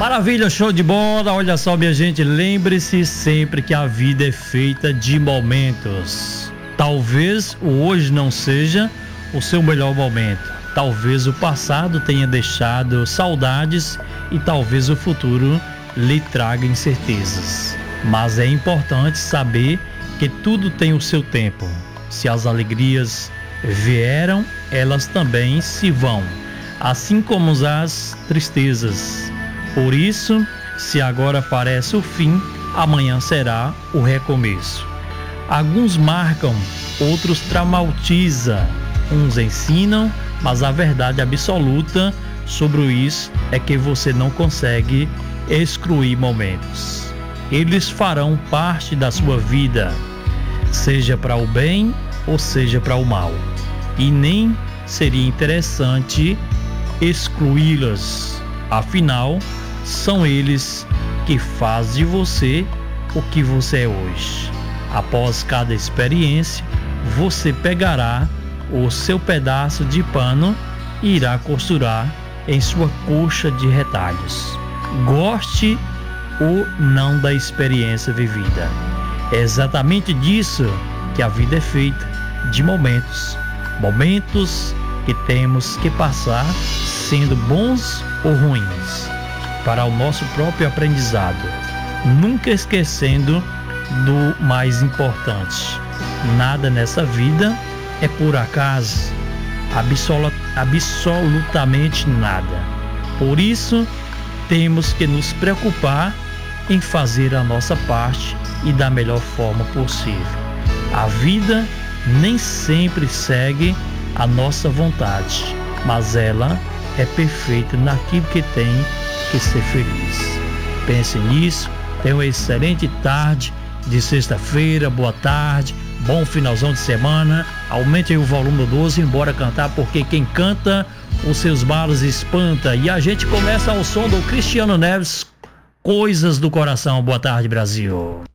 Maravilha, show de bola. Olha só, minha gente, lembre-se sempre que a vida é feita de momentos. Talvez o hoje não seja o seu melhor momento. Talvez o passado tenha deixado saudades e talvez o futuro lhe traga incertezas. Mas é importante saber que tudo tem o seu tempo. Se as alegrias vieram, elas também se vão, assim como as tristezas. Por isso, se agora parece o fim, amanhã será o recomeço. Alguns marcam, outros traumatizam, uns ensinam, mas a verdade absoluta sobre isso é que você não consegue excluir momentos. Eles farão parte da sua vida, seja para o bem ou seja para o mal. E nem seria interessante excluí-los. Afinal, são eles que fazem de você o que você é hoje. Após cada experiência, você pegará o seu pedaço de pano e irá costurar em sua coxa de retalhos. Goste ou não da experiência vivida. É exatamente disso que a vida é feita, de momentos. Momentos que temos que passar, sendo bons ou ruins, para o nosso próprio aprendizado, nunca esquecendo do mais importante. Nada nessa vida é por acaso, absolutamente nada. Por isso, temos que nos preocupar em fazer a nossa parte e da melhor forma possível. A vida nem sempre segue a nossa vontade, mas ela é perfeita naquilo que tem que ser feliz. Pense nisso, tenha uma excelente tarde de sexta-feira, boa tarde, bom finalzão de semana. Aumente aí o volume do 12, embora cantar, porque quem canta os seus males espanta. E a gente começa ao som do Cristiano Neves, Coisas do Coração. Boa tarde, Brasil.